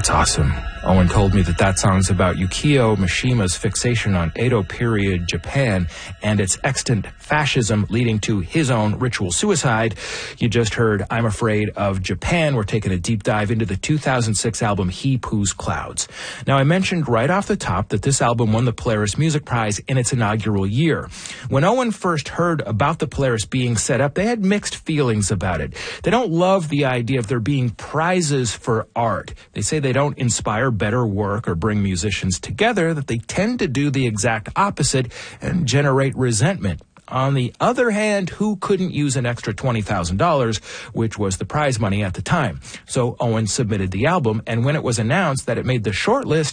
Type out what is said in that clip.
That's awesome. Owen told me that song's about Yukio Mishima's fixation on Edo period Japan and its extant fascism leading to his own ritual suicide. You just heard I'm Afraid of Japan. We're taking a deep dive into the 2006 album He Poos Clouds. Now, I mentioned right off the top that this album won the Polaris Music Prize in its inaugural year. When Owen first heard about the Polaris being set up, they had mixed feelings about it. They don't love the idea of there being prizes for art. They say they don't inspire better work or bring musicians together, that they tend to do the exact opposite and generate resentment. On the other hand, who couldn't use an extra $20,000, which was the prize money at the time? So Owen submitted the album, and when it was announced that it made the short list,